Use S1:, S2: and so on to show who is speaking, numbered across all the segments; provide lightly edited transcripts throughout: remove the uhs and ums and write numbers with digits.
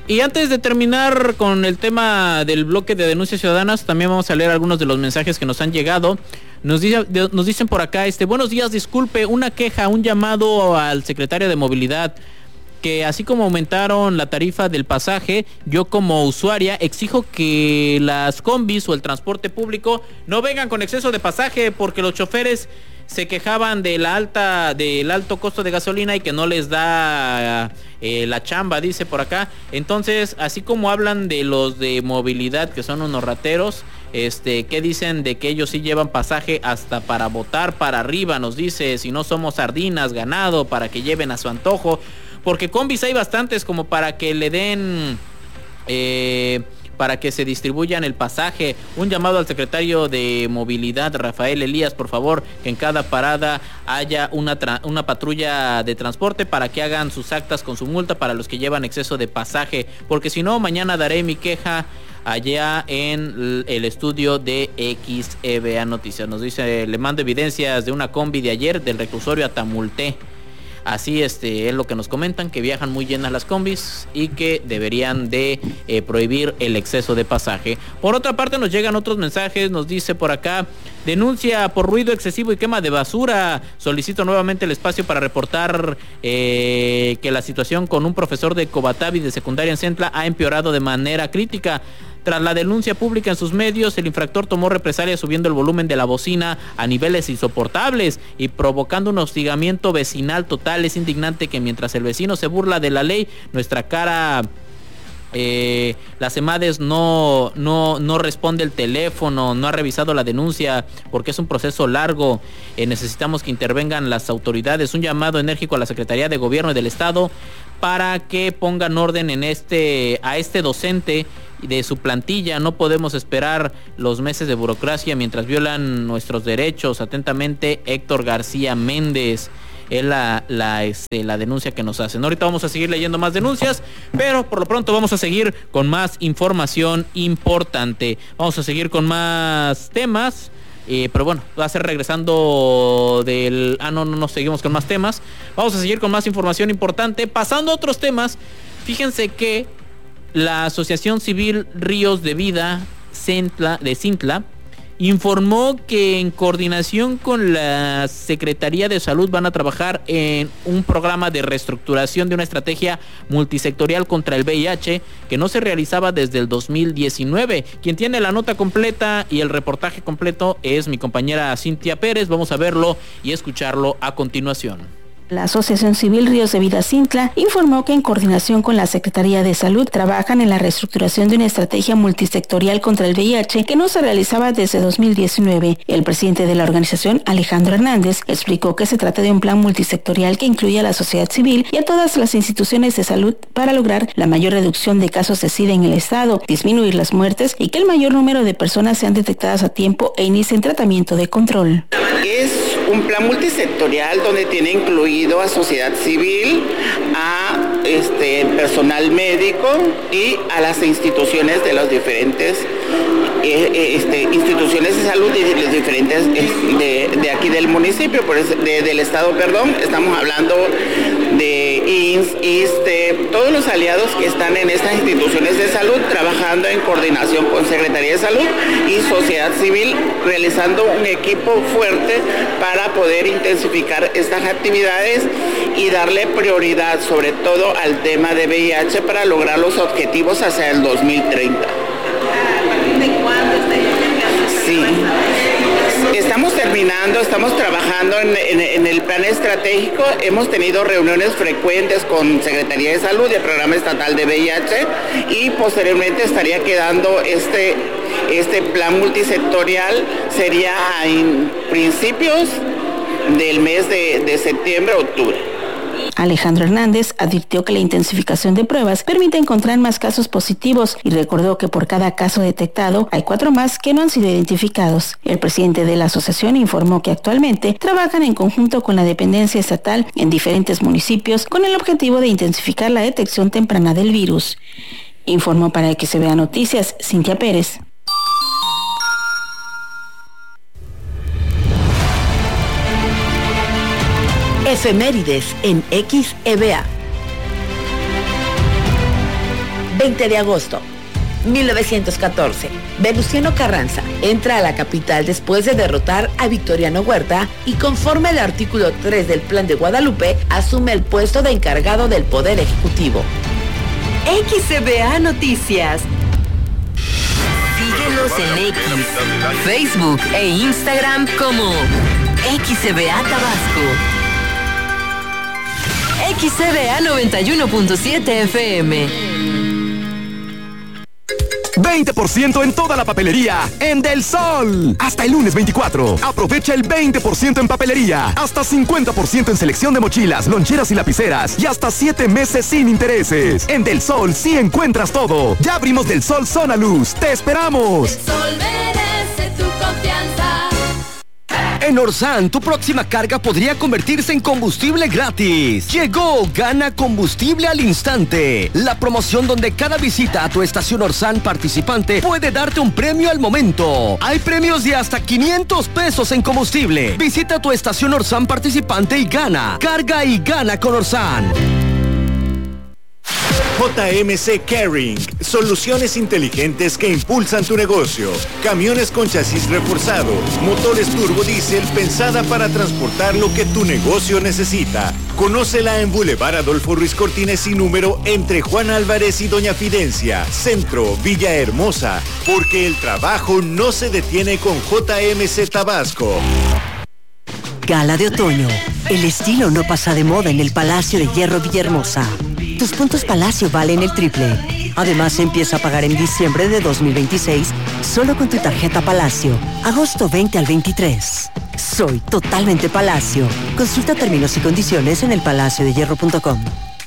S1: Y antes de terminar con el tema del bloque de denuncias ciudadanas, también vamos a leer algunos de los mensajes que nos han llegado. Nos dicen por acá, buenos días, disculpe, una queja, un llamado al secretario de Movilidad, que así como aumentaron la tarifa del pasaje, yo como usuaria exijo que las combis o el transporte público no vengan con exceso de pasaje, porque los choferes se quejaban del alto costo de gasolina y que no les da la chamba, dice por acá. Entonces, así como hablan de los de movilidad, que son unos rateros, ¿qué dicen de que ellos sí llevan pasaje hasta para botar para arriba? Nos dice, si no somos sardinas, ganado, para que lleven a su antojo, porque combis hay bastantes como para que le den... para que se distribuyan el pasaje. Un llamado al secretario de Movilidad, Rafael Elías, por favor, que en cada parada haya una patrulla de transporte para que hagan sus actas con su multa para los que llevan exceso de pasaje, porque si no, mañana daré mi queja allá en el estudio de XEVA Noticias. Nos dice, le mando evidencias de una combi de ayer del reclusorio a Tamulté. Así es lo que nos comentan, que viajan muy llenas las combis y que deberían de prohibir el exceso de pasaje. Por otra parte, nos llegan otros mensajes. Nos dice por acá, denuncia por ruido excesivo y quema de basura. Solicito nuevamente el espacio para reportar que la situación con un profesor de Covatavi de secundaria en Centla ha empeorado de manera crítica. Tras la denuncia pública en sus medios, el infractor tomó represalias subiendo el volumen de la bocina a niveles insoportables y provocando un hostigamiento vecinal total. Es indignante que mientras el vecino se burla de la ley, nuestra cara... las EMADES no responde el teléfono, no ha revisado la denuncia porque es un proceso largo. Necesitamos que intervengan las autoridades. Un llamado enérgico a la Secretaría de Gobierno y del Estado para que pongan orden en a este docente de su plantilla. No podemos esperar los meses de burocracia mientras violan nuestros derechos. Atentamente, Héctor García Méndez. Es la denuncia que nos hacen. Ahorita vamos a seguir leyendo más denuncias, pero por lo pronto vamos a seguir con más información importante. Vamos a seguir con más temas, pero bueno, va a ser regresando del... no, seguimos con más temas. Vamos a seguir con más información importante. Pasando a otros temas, fíjense que la Asociación Civil Ríos de Vida de Cintla informó que en coordinación con la Secretaría de Salud van a trabajar en un programa de reestructuración de una estrategia multisectorial contra el VIH que no se realizaba desde el 2019. Quien tiene la nota completa y el reportaje completo es mi compañera Cintia Pérez. Vamos a verlo y escucharlo a continuación.
S2: La Asociación Civil Ríos de Vida Cintla informó que en coordinación con la Secretaría de Salud trabajan en la reestructuración de una estrategia multisectorial contra el VIH que no se realizaba desde 2019. El presidente de la organización, Alejandro Hernández, explicó que se trata de un plan multisectorial que incluye a la sociedad civil y a todas las instituciones de salud para lograr la mayor reducción de casos de SIDA en el estado, disminuir las muertes y que el mayor número de personas sean detectadas a tiempo e inicien tratamiento de control.
S3: Es un plan multisectorial donde tiene incluido a sociedad civil, a personal médico y a las instituciones de los diferentes instituciones de salud y los diferentes de aquí del municipio, del estado, perdón. Estamos hablando de INS, ISSSTE, todos los aliados que están en estas instituciones de salud trabajando en coordinación con Secretaría de Salud y sociedad civil, realizando un equipo fuerte para poder intensificar estas actividades y darle prioridad sobre todo al tema de VIH para lograr los objetivos hacia el 2030.
S4: ¿De cuándo estaría llegando?
S3: Sí. Estamos trabajando en el plan estratégico. Hemos tenido reuniones frecuentes con Secretaría de Salud y el Programa Estatal de VIH y posteriormente estaría quedando este plan multisectorial, sería en principios del mes de septiembre, octubre.
S2: Alejandro Hernández advirtió que la intensificación de pruebas permite encontrar más casos positivos y recordó que por cada caso detectado hay 4 más que no han sido identificados. El presidente de la asociación informó que actualmente trabajan en conjunto con la dependencia estatal en diferentes municipios con el objetivo de intensificar la detección temprana del virus. Informó para XEVA Noticias, Cintia Pérez.
S5: Efemérides en XEVA. 20 de agosto. 1914. Venustiano Carranza entra a la capital después de derrotar a Victoriano Huerta y conforme al artículo 3 del Plan de Guadalupe, asume el puesto de encargado del Poder Ejecutivo.
S6: XCBA Noticias. Síguenos en X, Facebook e Instagram como XCBA Tabasco. XCBA 91.7 FM.
S7: 20% en toda la papelería en Del Sol. Hasta el lunes 24. Aprovecha el 20% en papelería. Hasta 50% en selección de mochilas, loncheras y lapiceras. Y hasta 7 meses sin intereses. En Del Sol sí encuentras todo. Ya abrimos Del Sol Zona Luz. ¡Te esperamos!
S8: El Sol merece tu confianza.
S9: En Orsan, tu próxima carga podría convertirse en combustible gratis. Llegó Gana Combustible al Instante, la promoción donde cada visita a tu estación Orsan participante puede darte un premio al momento. Hay premios de hasta 500 pesos en combustible. Visita tu estación Orsan participante y gana. Carga y gana con Orsan.
S10: JMC Caring, soluciones inteligentes que impulsan tu negocio. Camiones con chasis reforzado, motores turbo diésel pensada para transportar lo que tu negocio necesita. Conócela en Boulevard Adolfo Ruiz Cortines y número entre Juan Álvarez y Doña Fidencia, Centro, Villahermosa, porque el trabajo no se detiene con JMC Tabasco.
S11: Gala de otoño. El estilo no pasa de moda en el Palacio de Hierro Villahermosa. Tus puntos Palacio valen el triple. Además, empieza a pagar en diciembre de 2026 solo con tu tarjeta Palacio. Agosto 20 al 23. Soy totalmente Palacio. Consulta términos y condiciones en elpalaciodehierro.com.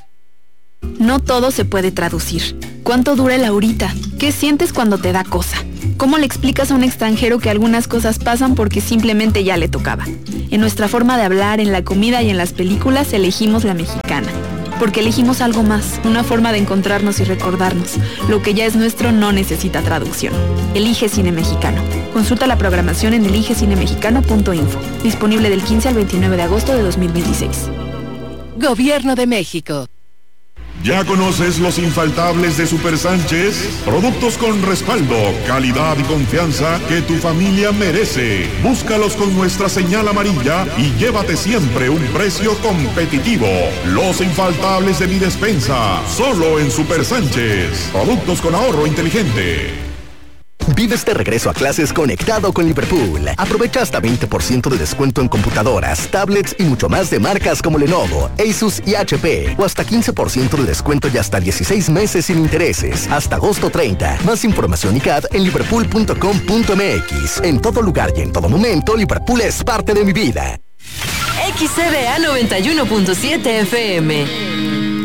S12: No todo se puede traducir. ¿Cuánto dura el ahorita? ¿Qué sientes cuando te da cosa? ¿Cómo le explicas a un extranjero que algunas cosas pasan porque simplemente ya le tocaba? En nuestra forma de hablar, en la comida y en las películas elegimos la mexicana. Porque elegimos algo más, una forma de encontrarnos y recordarnos. Lo que ya es nuestro no necesita traducción. Elige Cine Mexicano. Consulta la programación en eligecinemexicano.info. Disponible del 15 al 29 de agosto de 2026.
S6: Gobierno de México.
S13: ¿Ya conoces los infaltables de Super Sánchez? Productos con respaldo, calidad y confianza que tu familia merece. Búscalos con nuestra señal amarilla y llévate siempre un precio competitivo. Los infaltables de mi despensa, solo en Super Sánchez. Productos con ahorro inteligente.
S7: Vive este regreso a clases conectado con Liverpool. Aprovecha hasta 20% de descuento en computadoras, tablets y mucho más de marcas como Lenovo, Asus y HP. O hasta 15% de descuento y hasta 16 meses sin intereses. Hasta agosto 30. Más información y CAD en liverpool.com.mx. En todo lugar y en todo momento, Liverpool es parte de mi vida.
S6: XCBA 91.7 FM.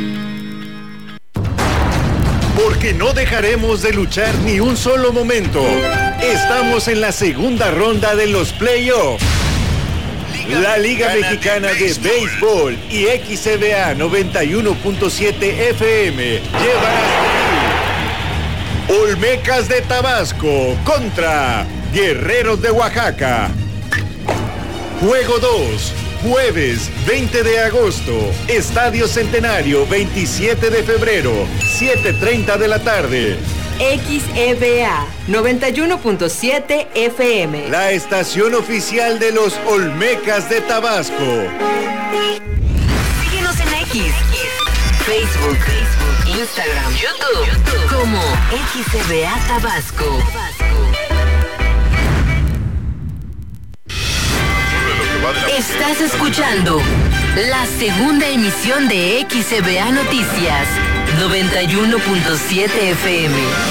S10: Porque no dejaremos de luchar ni un solo momento. Estamos en la segunda ronda de los playoffs. La Liga Mexicana de Béisbol y XCBA 91.7 FM llevan hasta aquí Olmecas de Tabasco contra Guerreros de Oaxaca. Juego 2. Jueves 20 de agosto, Estadio Centenario, 27 de febrero, 7:30 de la tarde.
S6: XEBA 91.7 FM.
S10: La estación oficial de los Olmecas de Tabasco.
S6: Síguenos en X, Facebook, Instagram, YouTube como XEBA Tabasco. Estás escuchando la segunda emisión de XCBA Noticias 91.7 FM.